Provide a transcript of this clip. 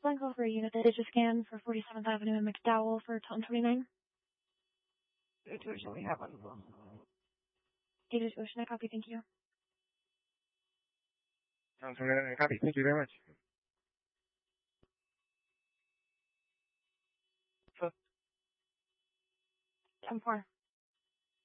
One call for a unit that is a scan for 47th Avenue and McDowell for 1029. We have one. 8 Ocean, I copy, thank you. 1029, copy. Thank you very much. 10-4.